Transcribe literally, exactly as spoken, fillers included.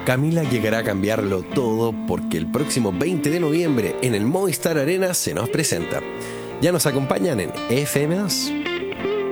Camila llegará a cambiarlo todo porque el próximo veinte de noviembre en el Movistar Arena se nos presenta. Ya nos acompañan en F M dos.